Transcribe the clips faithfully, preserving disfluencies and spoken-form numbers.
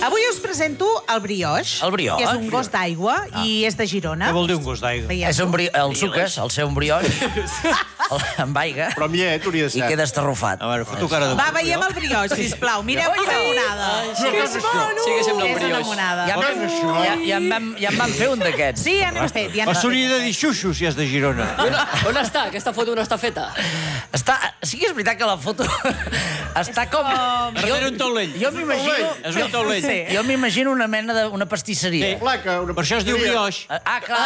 Avui us presento el brioix. El brioix? Que és un gos d'aigua i és de Girona. Què vol dir un gos d'aigua? És un bri... el suques, el seu un brioix, el... amb aigua, Però amb llet hauria de i ser. queda estarrufat. A veure, foto cara de... Va, veiem el brioix, sisplau. Mireu que monada. Sí que, sí que sembla un És una brioix. monada. Ja, Què és això? ja, ja, en vam, ja en vam fer un d'aquests. Sí, ja n'hem fet. Ja O n'hem s'hauria fet. de dir xuxo, si és de Girona. On, on està? Aquesta foto no està feta. Està... Sí que és veritat que la foto està com... Darrere un taulell. Jo m'imagino... És un taulell. Sí. Jo m'imagino una mena d'una pastisseria. Placa, una Per això es diu brioix. Ah, clar!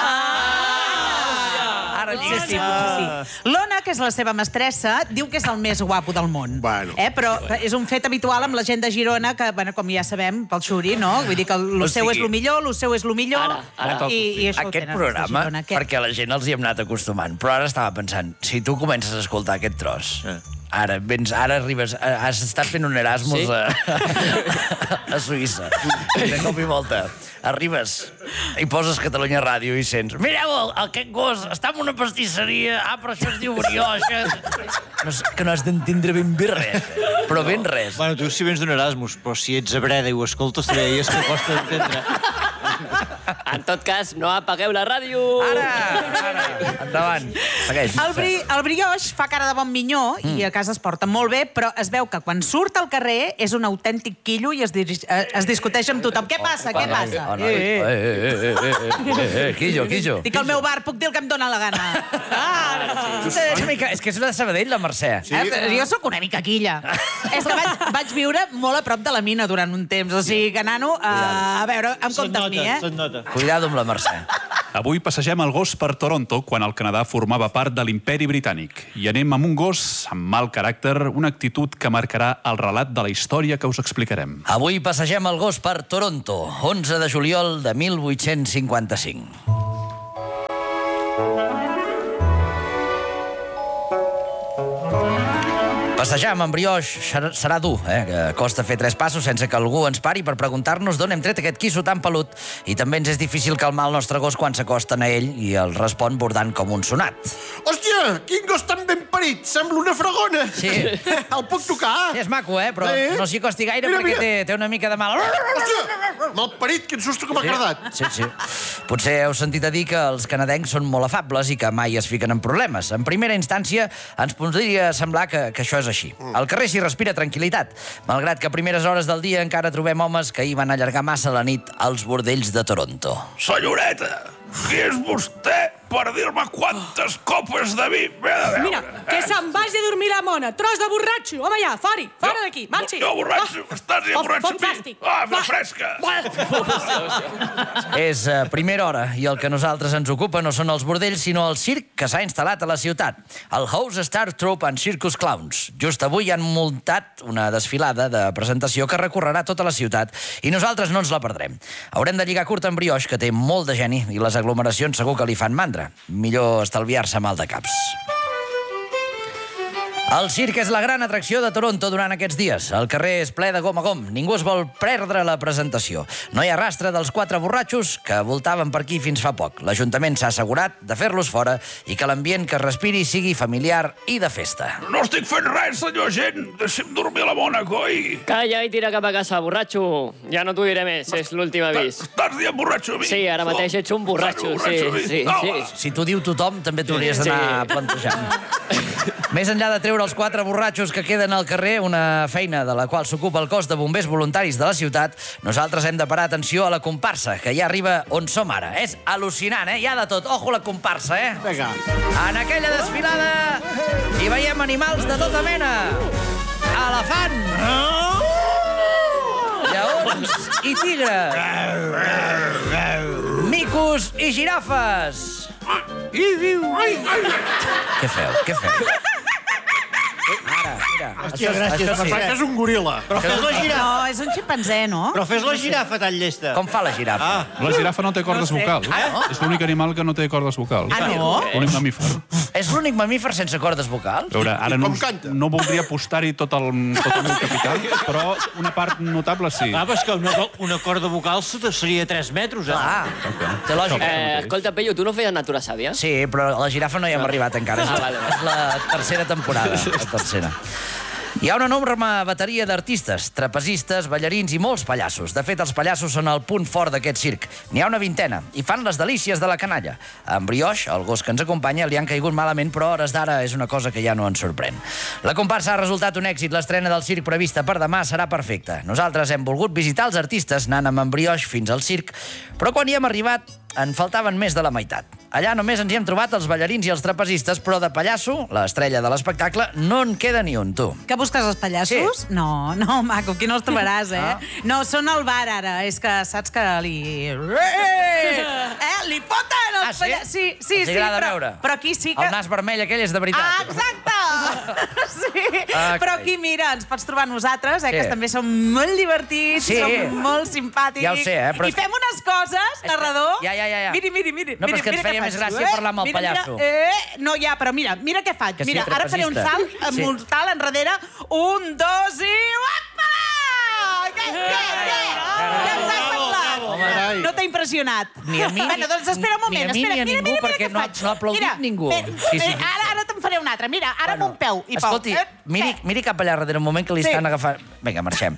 Ara Sí, sí, sí. L'Ona, que és la seva mestressa, diu que és el més guapo del món. Bueno. Eh? Però és un fet habitual amb la gent de Girona, que, bueno, com ja sabem, pel xuri, no? Vull dir que el O seu sigui- és el millor, el seu és el millor... Ara, ara. I, i això ho Aquest tenen els de programa, Girona, aquest. perquè la gent els hi hem anat acostumant, però ara estava pensant, si tu comences a escoltar aquest tros, ara, vens, ara arribes, has estat fent un Erasmus Sí? a, a Suïssa, de cop i volta, arribes i poses Catalunya Ràdio i sents, mireu, el, aquest gos està en una pastisseria, ah, però això es diu brioix. No, és que no has d'entendre ben bé res, però ben res. Bueno, tu si vens d'un Erasmus, però si ets a Breda i ho escoltes, te deies que costa d'entendre. En tot cas, no apagueu la ràdio. Ara, ara, endavant, segueix. El, bri, el brioix fa cara de bon minyó mm. i a casa es porta molt bé, però es veu que quan surt al carrer és un autèntic quillo i es, dirig, eh, es discuteix amb tothom. Què passa? Què passa? Oh, no, eh, eh, eh, eh, eh, eh, eh, quillo, quillo. Dic al meu bar, puc dir el que em dóna la gana. Ah, És, una mica, és que és una de Sabadell, la Mercè. Sí. Eh, jo sóc una mica quilla. És que vaig, vaig viure molt a prop de la mina durant un temps. O sigui que, nano, uh, a veure, em compte amb mi, eh? Se't nota. Cuidado amb la Mercè. Avui passegem el gos per Toronto, quan el Canadà formava part de l'imperi britànic. I anem amb un gos amb mal caràcter, una actitud que marcarà el relat de la història que us explicarem. Avui passegem el gos per Toronto, onze de juliol de mil vuit-cents cinquanta-cinc. Passejar amb en brioix serà, serà dur, eh? Que costa fer tres passos sense que algú ens pari per preguntar-nos d'on hem tret aquest quisso tan pelut, i també ens és difícil calmar el nostre gos quan s'acosten a ell i el respon bordant com un sonat. Hòstia, quin gos tan ben parit! Sembla una fregona! Sí. El puc tocar? Sí, és maco, eh? Però Eh? no s'hi acosti gaire Mira, perquè mira. té, té una mica de mal... Hòstia, mal parit, quin susto que m'ha agradat. Sí, sí. Potser heu sentit a dir que els canadencs són molt afables i que mai es fiquen en problemes. En primera instància, ens podria semblar que, que això és així. Al carrer s'hi respira tranquil·litat, malgrat que a primeres hores del dia encara trobem homes que hi van allargar massa la nit als bordells de Toronto. Senyoreta, qui és vostè per dir-me quantes copes de vi m'he de beure? Mira, que se'n vagi a dormir la mona. Tros de borratxo. Home, ja, fora, fora d'aquí. Marxi. Jo, borratxo, estàs ja Oh, borratxo fot amb mi? fàstic. Ah, me Va. fresca. És uh, primera hora i el que a nosaltres ens ocupa no són els bordells, sinó el circ que s'ha instal·lat a la ciutat. El House Star Troupe and Circus Clowns. Just avui han muntat una desfilada de presentació que recorrerà tota la ciutat i nosaltres no ens la perdrem. Haurem de lligar curt amb brioix, que té molt de geni, i les aglomeracions segur que li fan mandra. Millor estalviar-se mal de caps. El circ és la gran atracció de Toronto durant aquests dies. El carrer és ple de gom a gom. Ningú es vol perdre la presentació. No hi ha rastre dels quatre borratxos que voltaven per aquí fins fa poc. L'Ajuntament s'ha assegurat de fer-los fora i que l'ambient que es respiri sigui familiar i de festa. No estic fent res, senyor gent. Deixi'm dormir a la bona, coi. Calla i tira cap a casa, borratxo. Ja no t'ho diré més, és l'últim avís. Estàs dient borratxo a mi? Sí, ara mateix ets un borratxo, Estàs borratxo a mi? sí, sí, Home, sí. Si t'ho diu tothom, també t'hauries d'anar Sí. plantejant. Més enllà de treure els quatre borratxos que queden al carrer, una feina de la qual s'ocupa el cos de bombers voluntaris de la ciutat, nosaltres hem de parar atenció a la comparsa, que ja arriba on som ara. És al·lucinant, eh? Hi ha de tot. Ojo la comparsa, eh? Vinga. En aquella desfilada hi veiem animals de tota mena. Elefant, lleons i tigres, micos i girafes. Què feu? Què feu? Ara, mira. Hòstia, gràcies, això sí. Pensava que és un goril·la. Però fes la girafa. No, és un ximpanzé, no? Però fes la girafa tan llesta. Com fa la girafa? Ah, La girafa no té cordes No sé. vocals. Ah, no? És l'únic animal que no té cordes vocals. Ah, no? L'únic mamífer. És l'únic mamífer sense cordes vocals? A veure, ara I no, com us- canta? no voldria apostar-hi tot el, tot el meu capital, però una part notable sí. ah, però és que una, una corda vocal seria tres metres, eh? Ah, té lògica. Eh, escolta, Pello, tu no feies natura sàvia? Sí, però a la girafa no hi hem arribat encara. És Ah, la, vale, vale. és la tercera temporada. La tercera. Hi ha una enorme bateria d'artistes, trapezistes, ballarins i molts pallassos. De fet, els pallassos són el punt fort d'aquest circ. N'hi ha una vintena i fan les delícies de la canalla. En Brioix, el gos que ens acompanya, li han caigut malament, però a hores d'ara és una cosa que ja no ens sorprèn. La comparsa ha resultat un èxit. L'estrena del circ prevista per demà serà perfecta. Nosaltres hem volgut visitar els artistes anant amb en Brioix fins al circ, però quan hi hem arribat en faltaven més de la meitat. Allà només ens hi hem trobat els ballarins i els trapezistes, però de pallasso, l'estrella de l'espectacle, no en queda ni un, tu. Que busques els pallassos? Sí. No, no, maco, aquí no els trobaràs, eh? Ah. No, són al bar, ara. És que saps que li... Eh, li foten els Ah, sí? pallassos. Sí, sí, Els sí, agrada però, veure. però aquí sí que... El nas vermell aquell és de veritat. Ah, exacte! Sí, Ah, però carai. aquí, mira, ens pots trobar nosaltres, eh, Sí. que també som molt divertits, Sí. som molt simpàtics. Ja ho sé, eh, però I és que- fem unes coses, narrador... Ja, ja, ja, ja. Miri, miri, miri. No, però miri, és que ens mira feia què més faig, gràcia eh? parlar amb el Mira, mira, pallasso. Eh, no, ja, però mira, mira què faig. Que sí, Mira, ara faré un trapezista. salt Sí. mortal enrere. Un, dos i... Apa! Què, què, què? Què ens has semblat? carai. No t'ha impressionat? Ni a mi, Bueno, doncs espera un ni moment. a mi espera, ni a mira, ningú, mira, mira perquè què no ha- faig. no ha aplaudit Mira, ningú. Mira, Sí, sí. Ara, ara te'n faré un altre. Mira, ara Bueno, amb un peu i pau. Escolti, Eh, miri, què? miri cap allà darrere un moment que li Sí. estan agafant... Vinga, marxem.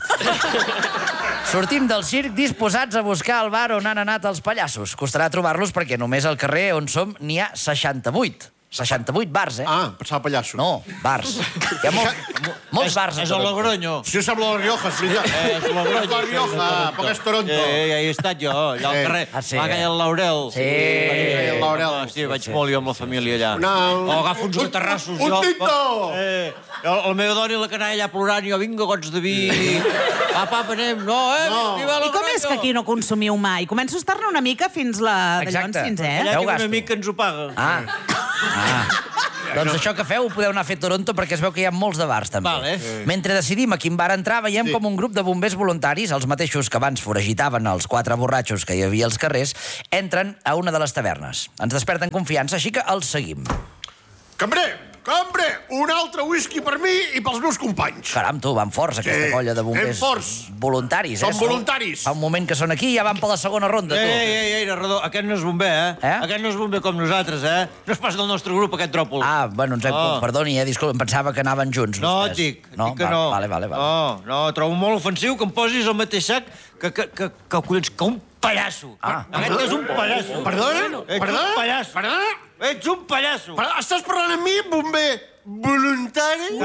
Sortim del circ disposats a buscar el bar on han anat els pallassos. Costarà trobar-los perquè només al carrer on som n'hi ha seixanta-vuit. seixanta-vuit bars, eh? Ah, pensava pallasso. No, bars. Hi ha molts, mo- molts bars. a És a Toronto. Logroño. Si us sembla la Rioja, és millor. Eh, és Logroño. És la Rioja, poc és Toronto. Eh, ja hi he estat jo, allà al Eh. carrer. Ah, sí, Va eh? caia el Laurel. Sí. El Laurel. Sí, vaig molt jo amb la família allà. No. O agafo uns aterrassos, Un jo. tinto! Eh, el, el meu dona i la canalla allà plorant, jo vinga, gots de vi. Va, papa, anem. No, eh? No. Viva I com és que aquí no consumiu mai? Començo a estar-ne una mica fins la de Exacte. Llons fins, eh? Allà Feu tinc un gasto. amic que ens ho paga. Ah. Ah. Doncs això que feu ho podeu anar a fer a Toronto perquè es veu que hi ha molts de bars, també. Vale. Sí. Mentre decidim a quin bar entrar, veiem Sí. com un grup de bombers voluntaris, els mateixos que abans foragitaven els quatre borratxos que hi havia als carrers, entren a una de les tavernes. Ens desperten confiança, així que els seguim. Cambrer, cambrer, un altre whisky per mi i pels meus companys. Caram, tu, van forts, aquesta Sí, colla de anem bombers forts. voluntaris, eh? Són voluntaris. Fa un moment que són aquí i ja van per la segona ronda, Ei, tu. ei, ei, ei, narrador, aquest no és bomber, eh? Eh? Aquest no és bomber com nosaltres, eh? No és pas del nostre grup, aquest dròpol. Ah, bueno, ens hem... Oh. Perdoni, eh, disculpa, em pensava que anaven junts. No, vostès. dic, no? dic que Va- no. Vale, vale, vale. No, no, trobo molt ofensiu que em posis al mateix sac que, que, que, que, collons, que un pallasso. Ah. Aquest és un pallasso. Perdona? Ets Perdona? un pallasso. Perdona? Ets un pallasso. Perdona, estàs parlant amb mi, bomber voluntari?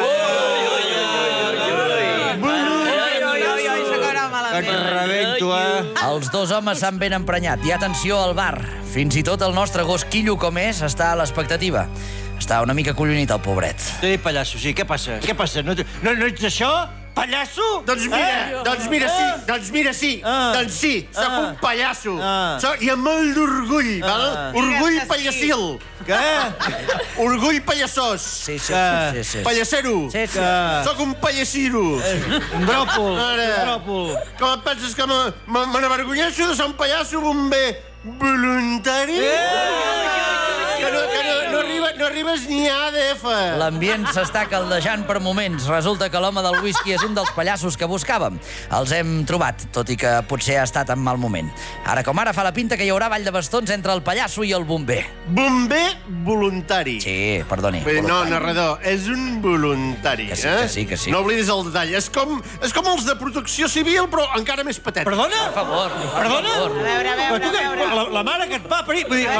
Et rebento, eh? Els dos homes s'han ben emprenyat. I atenció al bar. Fins i tot el nostre gos quillo com és està a l'expectativa. Està una mica collonit, el pobret. T'he dit pallasso, sí. Què passa? Què passa? No, no, no ets això? Pallasso? Doncs mira, Eh? doncs mira, sí, Ah. doncs mira, sí, Ah. doncs sí, soc Ah. un pallasso. Ah. Soc, I amb molt d'orgull, val? Orgull Digues que sí. pallassil. Què? Orgull pallassós. Sí, sí, Ah. sí, sí. sí. Pallassero. Sí, sí. Que... Soc un pallassiro. Un dròpol. Ara. Un dròpol. Com et penses que me- me me n'avergonyeixo de ser un pallasso bomber voluntari? Que no, que no, no, arriba, no arribes ni a A D F. L'ambient s'està caldejant per moments. Resulta que l'home del whisky és un dels pallassos que buscàvem. Els hem trobat, tot i que potser ha estat en mal moment. Ara com ara fa la pinta que hi haurà ball de bastons entre el pallasso i el bomber. Bomber voluntari. Sí, perdoni. Vull dir, no, voluntari. narrador, és un voluntari, Que sí, eh? que sí, que sí. No oblidis el detall. És com, és com els de protecció civil, però encara més patètic. Perdona? Per favor, per Perdona? favor. A veure, a veure, Però tu a què? veure. La, la mare que et va parir... Vull dir,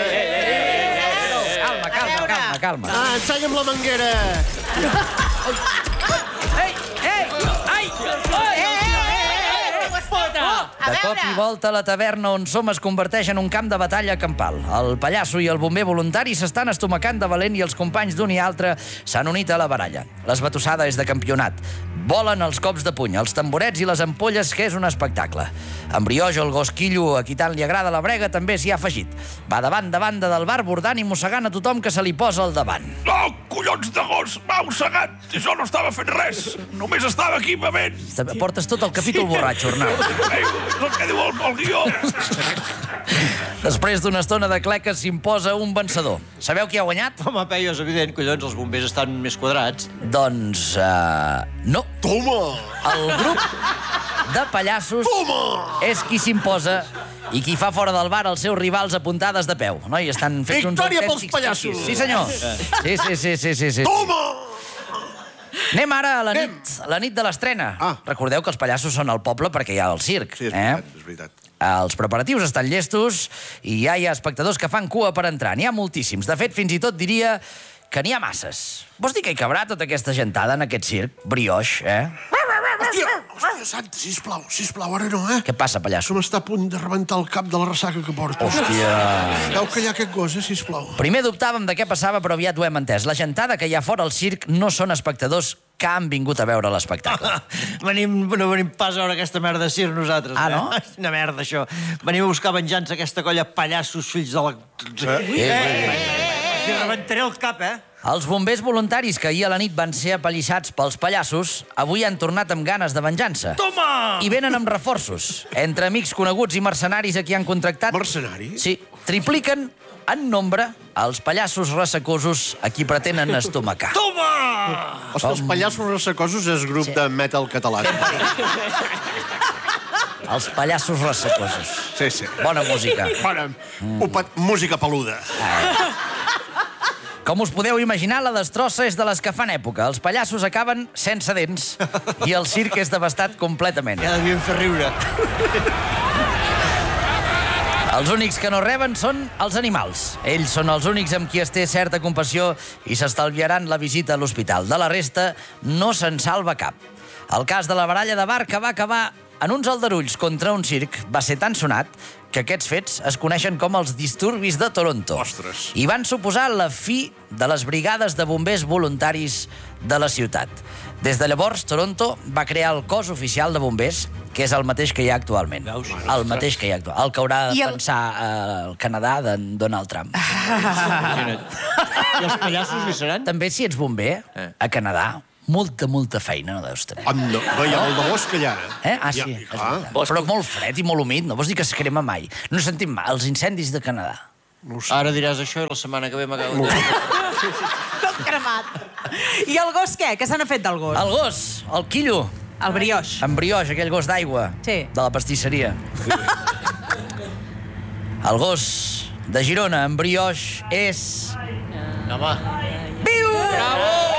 Calma, calma, calma, calma. Ah, ensenya amb la manguera. Ei, ei, ai, ai! A De cop i veure, volta, la taverna on som es converteix en un camp de batalla campal. El pallasso i el bomber voluntari s'estan estomacant de valent i els companys d'un i altre s'han unit a la baralla. L'esbatussada és de campionat. Volen els cops de puny, els tamborets i les ampolles, que és un espectacle. En Brioix, el gos quillo, a qui tant li agrada la brega, també s'hi ha afegit. Va davant de banda del bar, bordant i mossegant a tothom que se li posa al davant. No, collons de gos, m'ha ossegat. Jo no estava fent res. Només estava aquí bevent. Portes tot el capítol borratxo, Arnau. Ei, és el que diu el, el guió. Després d'una estona de cleques s'imposa un vencedor. Sabeu qui ha guanyat? Home, Peio, és evident, collons, els bombers estan més quadrats. Doncs, uh, no. Toma! El grup de pallassos és qui s'imposa i qui fa fora del bar els seus rivals a puntades de peu. No? I estan fets uns Victòria pels autèntics pallassos! paquis. Sí, senyor. Sí, sí, sí, sí, sí, sí. Toma! Anem ara a la nit, a la nit de l'estrena. Ah. Recordeu que els pallassos són al poble perquè hi ha el circ. Sí, és eh? veritat, és veritat. Els preparatius estan llestos i ja hi ha espectadors que fan cua per entrar. N'hi ha moltíssims. De fet, fins i tot diria que n'hi ha masses. Vols dir que hi cabrà tota aquesta gentada en aquest circ? Brioix, eh? Hòstia, hòstia, Santa, sisplau, sisplau, ara no, eh? Què passa, pallasso? Que m'està a punt de rebentar el cap de la ressaca que porto. Hòstia... Veu que hi ha aquest gos, eh, sisplau. Primer dubtàvem de què passava, però aviat ho hem entès. La gentada que hi ha fora al circ no són espectadors que han vingut a veure l'espectacle. Venim, no venim pas a veure aquesta merda de circ nosaltres. Ah, no? Eh? Una merda, això. Venim a buscar venjança aquesta colla pallassos, fills de la... Eh, eh, eh. Si rebentaré el cap, eh? Els bombers voluntaris que ahir a la nit van ser apallissats pels pallassos avui han tornat amb ganes de venjança. Toma! I venen amb reforços. Entre amics coneguts i mercenaris a qui han contractat... Mercenaris? Sí, tripliquen en nombre els pallassos ressacosos a qui pretenen estomacar. Toma! Ostres, els pallassos ressacosos és grup de metal català. Els pallassos ressacosos. Sí, sí. Bona música. Bona, opa, música peluda. Com us podeu imaginar, la destrossa és de les que fan època. Els pallassos acaben sense dents i el circ és devastat completament. Ja devien fer riure. Els únics que no reben són els animals. Ells són els únics amb qui es té certa compassió i s'estalviaran la visita a l'hospital. De la resta, no se'n salva cap. El cas de la baralla de bar que va acabar en uns aldarulls contra un circ va ser tan sonat que aquests fets es coneixen com els disturbis de Toronto. Ostres. I van suposar la fi de les brigades de bombers voluntaris de la ciutat. Des de llavors, Toronto va crear el cos oficial de bombers, que és el mateix que hi ha actualment. Veus? El mateix que hi ha actualment. El que haurà de I el- pensar eh, el Canadà de Donald Trump. I els pallassos hi seran? També, si ets bomber, a Canadà, molta, molta feina no deus tenir. Ah, no, no hi ha molt de bosc allà. Eh? Ah, sí, Ja, és clar. veritat. Però molt fred i molt humit, no vols dir que es crema mai. No he sentit mai els incendis de Canadà. No ho sé. Ara diràs això i la setmana que ve m'acabo de... Tot cremat. I el gos què? Què se n'ha fet del gos? El gos, el quillo, El brioix. en brioix, aquell gos d'aigua, Sí. de la pastisseria. El gos de Girona, en brioix, és... Home, Viu! bravo!